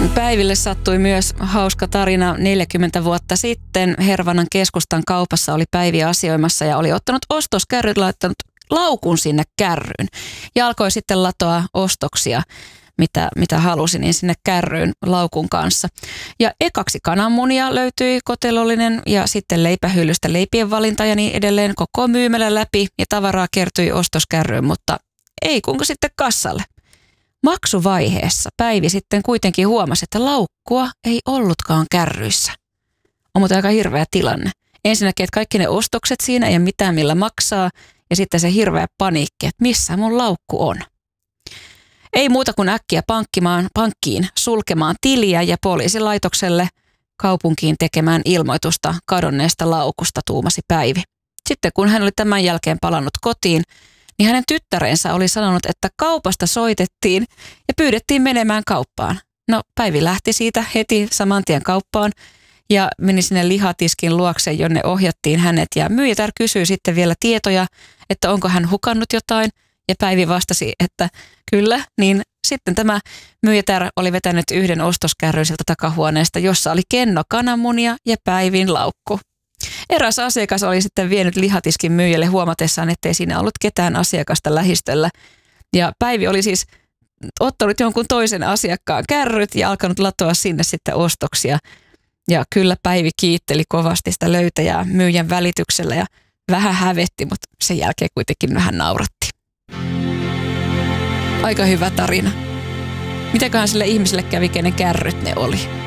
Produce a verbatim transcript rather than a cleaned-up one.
Päiville sattui myös hauska tarina. neljäkymmentä vuotta sitten Hervannan keskustan kaupassa oli Päivi asioimassa ja oli ottanut ostoskärryt, laittanut laukun sinne kärryyn ja alkoi sitten latoa ostoksia, mitä, mitä halusi, niin sinne kärryyn laukun kanssa. Ja ekaksi kananmunia löytyi kotelollinen ja sitten leipähyllystä leipien valinta ja niin edelleen koko myymälä läpi ja tavaraa kertyi ostoskärryyn, mutta ei kuinka sitten kassalle. Maksuvaiheessa Päivi sitten kuitenkin huomasi, että laukkua ei ollutkaan kärryissä. On muuten aika hirveä tilanne. Ensinnäkin, että kaikki ne ostokset siinä ei ole mitään millä maksaa ja sitten se hirveä paniikki, että missä mun laukku on. Ei muuta kuin äkkiä pankkimaan, pankkiin sulkemaan tiliä ja poliisilaitokselle kaupunkiin tekemään ilmoitusta kadonneesta laukusta, tuumasi Päivi. Sitten kun hän oli tämän jälkeen palannut kotiin, niin hänen tyttärensä oli sanonut, että kaupasta soitettiin ja pyydettiin menemään kauppaan. No Päivi lähti siitä heti saman tien kauppaan ja meni sinne lihatiskin luokse, jonne ohjattiin hänet. Ja myyjätär kysyi sitten vielä tietoja, että onko hän hukannut jotain. Ja Päivi vastasi, että kyllä, niin sitten tämä myyjätär oli vetänyt yhden ostoskärryn sieltä takahuoneesta, jossa oli kenno kananmunia ja Päivin laukku. Eräs asiakas oli sitten vienyt lihatiskin myyjälle huomatessaan, ettei siinä ollut ketään asiakasta lähistöllä. Ja Päivi oli siis ottanut jonkun toisen asiakkaan kärryt ja alkanut latoa sinne sitten ostoksia. Ja kyllä Päivi kiitteli kovasti sitä löytäjää myyjän välityksellä ja vähän hävetti, mutta sen jälkeen kuitenkin vähän nauratti. Aika hyvä tarina. Mitäköhän sille ihmiselle kävi, kenen kärryt ne oli?